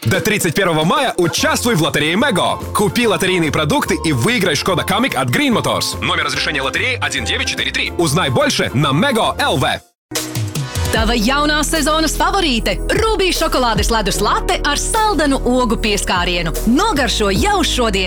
До 31 мая участвуй в лотерее Мего. Купи лотерейные продукты и выиграй Шкода Камик от Green Motors. Номер разрешения лотереи 1943. Узнай больше на Mego.lv. Tava jaunās sezonas favorīte – Rubija šokolādes ledus late ar saldenu ogu pieskārienu. Nogaršo jau šodien!